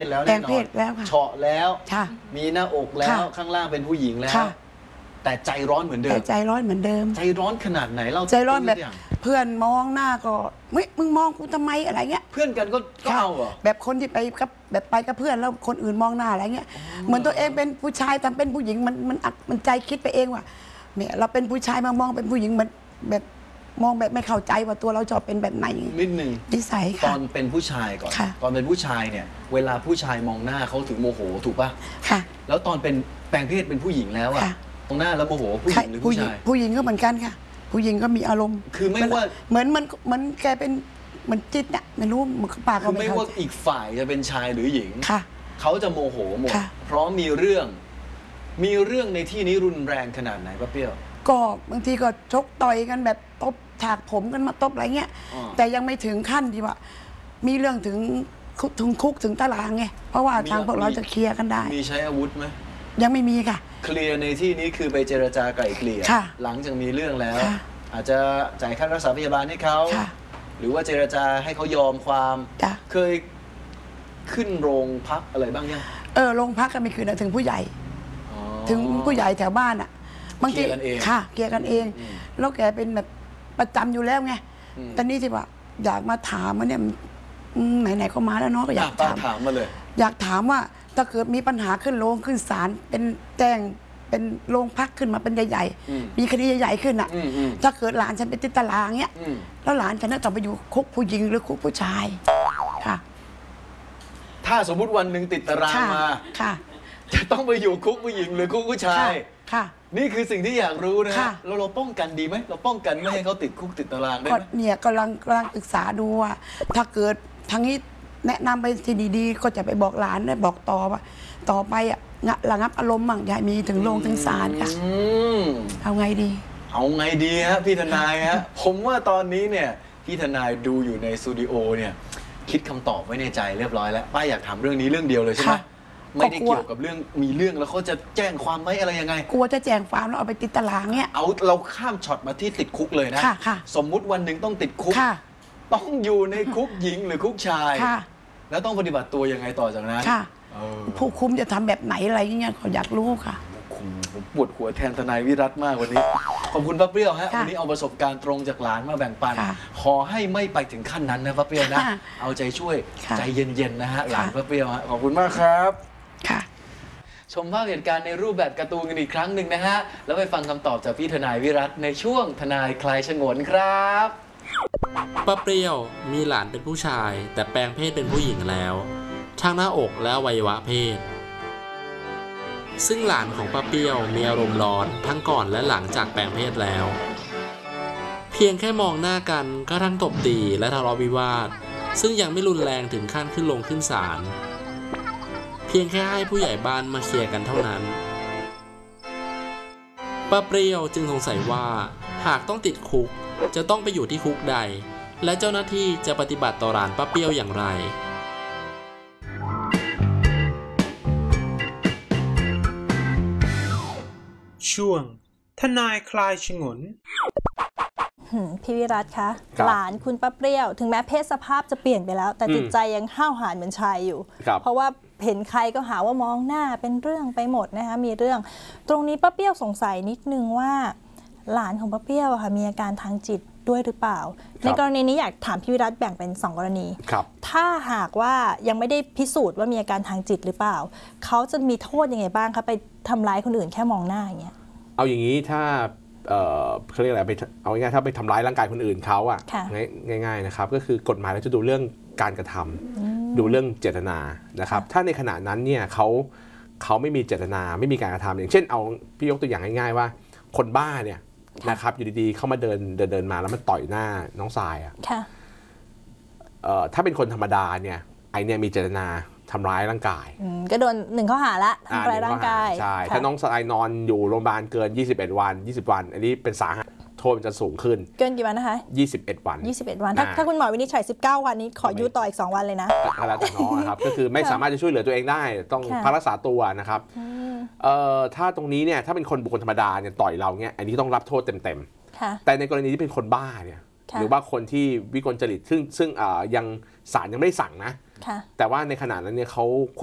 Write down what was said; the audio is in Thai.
แล้วแปลงเพศแล้วค่ะเฉาะแล้วมีหน้าอกแล้วข้างล่างเป็นผู้หญิงแล้วแต่ใจร้อนเหมือนเดิมใจร้อนเหมือนเดิมใจร้อนขนาดไหนเราใจร้อนแบบเพื่อนมองหน้าก็มึงมองกูทำไมอะไรเงี้ยเพื่อนกันก็เอาเหรอแบบคนที่ไปกับเพื่อนแล้วคนอื่นมองหน้าอะไรเงี้ยเหมือนตัวเองเป็นผู้ชายแต่เป็นผู้หญิงมันใจคิดไปเองว่าเนี่ยเราเป็นผู้ชายมามองเป็นผู้หญิงมันแบบมองแบบไม่เข้าใจว่าตัวเราชอบเป็นแบบไหนนิดนึงนิสัยค่ะตอนเป็นผู้ชายก่อนตอนเป็นผู้ชายเนี่ยเวลาผู้ชายมองหน้าเขาถึงโมโหถูกป่ะค่ะแล้วตอนเป็นแปลงเพศเป็นผู้หญิงแล้วอะมองหน้าแล้วโมโหผู้หญิงหรือผู้ชายผู้หญิงก็เหมือนกันค่ะผู้หญิงก็มีอารมณ์คือไม่ว่าเหมือนแกเป็นเหมือนจิตเนี่ยไม่รู้มันปากคือไม่ว่าอีกฝ่ายจะเป็นชายหรือหญิงเขาจะโมโหหมดเพราะมีเรื่องในที่นี้รุนแรงขนาดไหนป้าเปรี้ยวก็บางทีก็ชกต่อยกันแบบตบถากผมกันมาตบอะไรเงี้ยแต่ยังไม่ถึงขั้นที่ว่ามีเรื่องถึงคุกถึงตารางไงเพราะว่าทางพวกเราจะเคลียร์กันได้มีใช้อาวุธไหมยังไม่มีค่ะเคลียร์ในที่นี้คือไปเจรจาไกล่เกลี่ยหลังจากมีเรื่องแล้วอาจจะจ่ายค่ารักษาพยาบาลให้เขาหรือว่าเจรจาให้เขายอมความเคยขึ้นโรงพักอะไรบ้างยังโรงพักก็ไม่คืนถึงผู้ใหญ่ถึงผู้ใหญ่แถวบ้านอ่ะบางทีค่ะเคลียร์กันเองแล้วแกเป็นแบบประจำอยู่แล้วไงตอนนี้ที่ว่าอยากมาถามว่าเนี่ยไหนๆก็มาแล้วเนาะก็อยากถามมาเลยอยากถามว่าถ้าเกิดมีปัญหาขึ้นโรงขึ้นศาลเป็นแจ้งเป็นโรงพักขึ้นมาเป็นใหญ่ๆมีคดีใหญ่ๆขึ้นอ่ะถ้าเกิดหลานฉันเป็นติดตารางเนี้ยแล้วหลานฉันต้องไปอยู่คุกผู้หญิงหรือคุกผู้ชายค่ะถ้าสมมุติวันหนึ่งติดตารางมาจะต้องไปอยู่คุกผู้หญิงหรือคุกผู้ชายค่ะนี่คือสิ่งที่อยากรู้นะเราป้องกันดีไหมเราป้องกันไม่ให้เขาติดคุกติดตารางได้ไหมเนี่ยกำลังศึกษาดูว่าถ้าเกิดทางนี้แนะนำไปที่ดีๆก็จะไปบอกหลานได้บอกต่อว่าต่อไปอ่ะระงับอารมณ์มั่งอย่ามีถึงลงถึงศาลค่ะเอาไงดีฮะพี่ทนายฮะผมว่าตอนนี้เนี่ยพี่ทนายดูอยู่ในสตูดิโอเนี่ยคิดคำตอบไว้ในใจเรียบร้อยแล้วป้าอยากถามเรื่องนี้เรื่องเดียวเลยใช่ไหมไม่ได้เกี่ยวกับเรื่องมีเรื่องแล้วเขาจะแจ้งความไหมอะไรยังไงกลัวจะแจ้งความแล้วเอาไปติดตารางเนี่ยเราข้ามช็อตมาที่ติดคุกเลยนะสมมุติวันหนึ่งต้องติดคุกต้องอยู่ในคุกหญิงหรือคุกชายแล้วต้องปฏิบัติตัวยังไงต่อจากนั้นผู้คุมจะทำแบบไหนอะไรอย่างเงี้ยเขาอยากรู้ค่ะผมปวดหัวแทนทนายวิรัตมากวันนี้ขอบคุณป้าเปรี้ยวฮะวันนี้เอาประสบการณ์ตรงจากหลานมาแบ่งปันขอให้ไม่ไปถึงขั้นนั้นนะป้าเปรี้ยวนะเอาใจช่วยใจเย็นๆนะฮะหลานป้าเปรี้ยวฮะขอบคุณมากครับชมภาพเหตุการณ์ในรูปแบบการ์ตูนกันอีกครั้งหนึ่งนะฮะแล้วไปฟังคำตอบจากพี่ทนายวิรัตในช่วงทนายคลายฉงนครับป้าเปรี้ยวมีหลานเป็นผู้ชายแต่แปลงเพศเป็นผู้หญิงแล้วทั้งหน้าอกและอวัยวะเพศซึ่งหลานของป้าเปรี้ยวมีอารมณ์ร้อนทั้งก่อนและหลังจากแปลงเพศแล้วเพียงแค่มองหน้ากันก็ทั้งตบตีและทะเลาะวิวาทซึ่งยังไม่รุนแรงถึงขั้นขึ้นลงขึ้นศาลเพียงแค่ให้ผู้ใหญ่บ้านมาเคลียร์กันเท่านั้นป้าเปรี้ยวจึงสงสัยว่าหากต้องติดคุกจะต้องไปอยู่ที่คุกใดและเจ้าหน้าที่จะปฏิบัติต่อหลานป้าเปรี้ยวอย่างไรช่วงทนายคลายฉงนพี่วิรัตคะหลานคุณป้าเปรี้ยวถึงแม้เพศสภาพจะเปลี่ยนไปแล้วแต่จิตใจยังห้าวหาญเหมือนชายอยู่เพราะว่าเห็นใครก็หาว่ามองหน้าเป็นเรื่องไปหมดนะคะมีเรื่องตรงนี้ป้าเปรี้ยวสงสัยนิดนึงว่าหลานของป้าเปรี้ยวค่ะมีอาการทางจิตด้วยหรือเปล่าในกรณีนี้อยากถามพี่วิรัตแบ่งเป็น2 กรณีถ้าหากว่ายังไม่ได้พิสูจน์ว่ามีอาการทางจิตหรือเปล่าเขาจะมีโทษยังไงบ้างคะไปทำร้ายคนอื่นแค่มองหน้าอย่างเงี้ยเอาอย่างนี้ถ้าเขาเรียกอะไรไปเอาง่ายๆถ้าไปทำร้ายร่างกายคนอื่นเขาอ่ะง่ายๆนะครับก็คือกฎหมายเราจะดูเรื่องการกระทำดูเรื่องเจตนานะครับถ้าในขณะนั้นเนี่ยเขาไม่มีเจตนาไม่มีการกระทำอย่างเช่นเอาพี่ยกตัวอย่างง่ายๆว่าคนบ้าเนี่ยนะครับอยู่ดีๆเข้ามาเดินมาแล้วมันต่อยหน้าน้องทรายอ่ะถ้าเป็นคนธรรมดาเนี่ยไอเนี่ยมีเจตนาทำร้ายร่างกายก็โดน1 ข้อหาละทำร้ายร่างกายใช่ถ้าน้องทรายนอนอยู่โรงพยาบาลเกิน21 วัน20 วันอันนี้เป็นสาหัสโทษมันจะสูงขึ้นเกินกี่วันนะคะ 21 วัน 21 วันถ้าคุณหมอวินิจฉัย19 วันนี้ขอยืดต่ออีก2 วันเลยนะแล้วแต่น้องนะครับก็คือไม่สามารถจะช่วยเหลือตัวเองได้ต้องพักรักษาตัวนะครับถ้าตรงนี้เนี่ยถ้าเป็นคนบุคคลธรรมดาเนี่ยต่อยเราเนี่ยอันนี้ต้องรับโทษเต็มๆแต่ในกรณีที่เป็นคนบ้าเนี่ยหรือว่าคนที่วิกลจริตซึ่งยังศาลยังไม่ได้สั่งนะแต่ว่าในขณะนั้นเนี่ยเขา